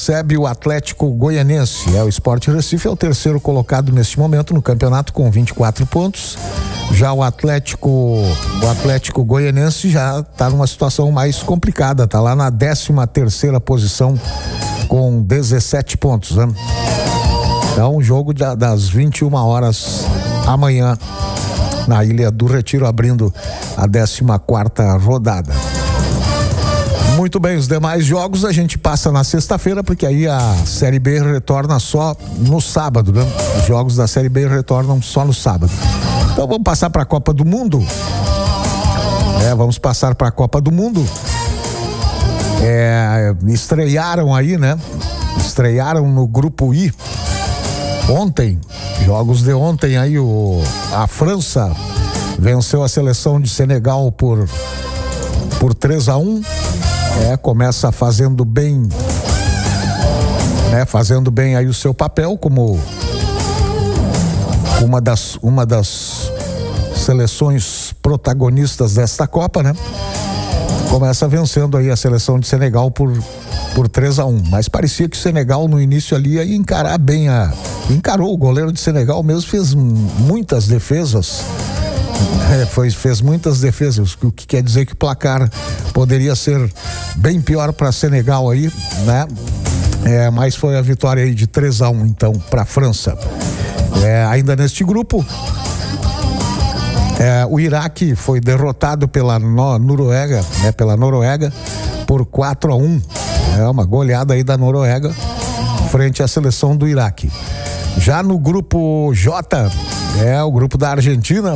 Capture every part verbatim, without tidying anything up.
Recebe o Atlético Goianense. É, o Sport Recife é o terceiro colocado neste momento no campeonato com vinte e quatro pontos. Já o Atlético, o Atlético Goianense já está numa situação mais complicada, está lá na décima terceira posição com dezessete pontos, né? Então, o jogo das vinte e uma horas amanhã na Ilha do Retiro, abrindo a décima quarta rodada. Muito bem, os demais jogos a gente passa na sexta-feira, porque aí a Série B retorna só no sábado, né? Os jogos da Série B retornam só no sábado. Então vamos passar para a Copa do Mundo. É, vamos passar para a Copa do Mundo. É, estrearam aí, né? Estrearam no grupo I ontem, jogos de ontem aí, o, a França venceu a seleção de Senegal por, por três a um. É, começa fazendo bem, né, fazendo bem aí o seu papel como uma das, uma das seleções protagonistas desta Copa, né? Começa vencendo aí a seleção de Senegal por, por três a um, mas parecia que o Senegal no início ali ia encarar bem a, encarou o goleiro de Senegal mesmo, fez muitas defesas. É, foi, fez muitas defesas, o que quer dizer que o placar poderia ser bem pior para Senegal aí, né? É, mas foi a vitória aí de três a um então para a França. É, ainda neste grupo, é, o Iraque foi derrotado pela no, Noruega, né? Pela Noruega por quatro a um. É uma goleada aí da Noruega frente à seleção do Iraque. Já no grupo J, é o grupo da Argentina.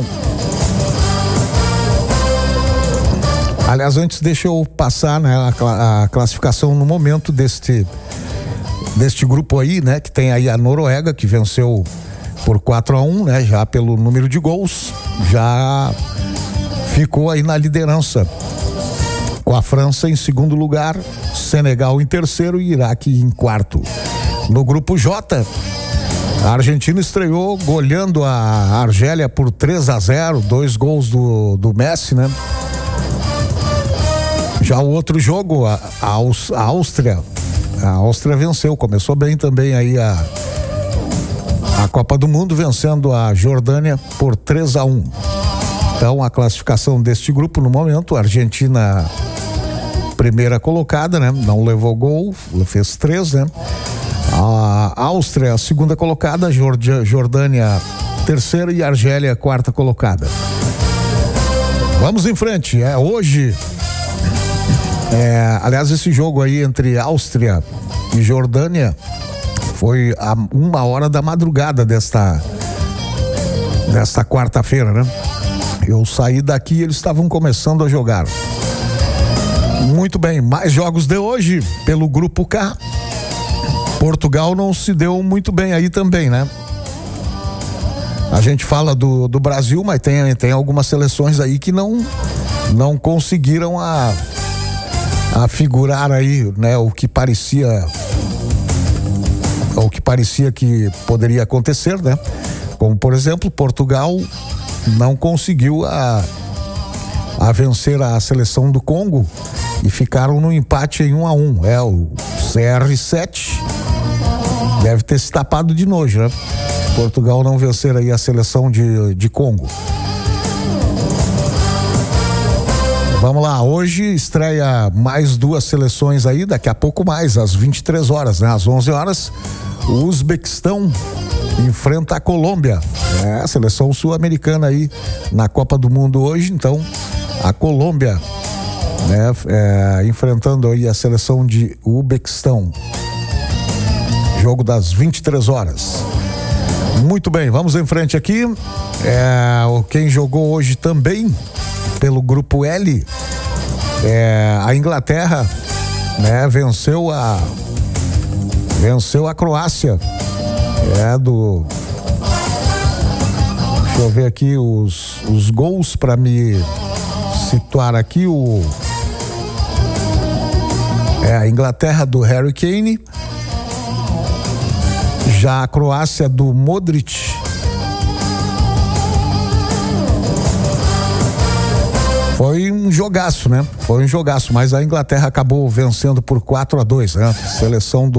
Aliás, antes deixa eu passar, né, a, a classificação no momento deste, deste grupo aí, né, que tem aí a Noruega, que venceu por quatro a um, né, já pelo número de gols, já ficou aí na liderança, com a França em segundo lugar, Senegal em terceiro e Iraque em quarto. No grupo J, a Argentina estreou goleando a Argélia por três a zero, dois gols do, do Messi, né? Já o outro jogo, a, a, a Áustria, a Áustria venceu, começou bem também aí a, a Copa do Mundo, vencendo a Jordânia por três a um. Então, a classificação deste grupo no momento, a Argentina primeira colocada, né? Não levou gol, fez três, né? A Áustria, a segunda colocada, Jordânia terceira e Argélia quarta colocada. Vamos em frente, é hoje. É, aliás, esse jogo aí entre Áustria e Jordânia foi a uma hora da madrugada desta, desta quarta-feira, né? Eu saí daqui e eles estavam começando a jogar. Muito bem, mais jogos de hoje pelo grupo K. Portugal não se deu muito bem aí também, né? A gente fala do, do Brasil, mas tem, tem algumas seleções aí que não, não conseguiram a a figurar aí, né, o que parecia o que parecia que poderia acontecer, né? Como, por exemplo, Portugal não conseguiu a, a vencer a seleção do Congo e ficaram no empate em um a um. É, o C R sete deve ter se tapado de nojo, né? Portugal não vencer aí a seleção de, de Congo. Vamos lá, hoje estreia mais duas seleções aí, daqui a pouco mais, às vinte e três horas, né? Às onze horas, o Uzbequistão enfrenta a Colômbia. É a seleção sul-americana aí na Copa do Mundo hoje, então a Colômbia, né, é, enfrentando aí a seleção de Uzbequistão. Jogo das vinte e três horas. Muito bem, vamos em frente aqui. É, quem jogou hoje também pelo grupo L, é, a Inglaterra, né, venceu a venceu a Croácia, é do deixa eu ver aqui os, os gols para me situar aqui, o é a Inglaterra do Harry Kane, já a Croácia do Modric. Foi um jogaço, né? Foi um jogaço, mas a Inglaterra acabou vencendo por quatro a dois, né? Seleção do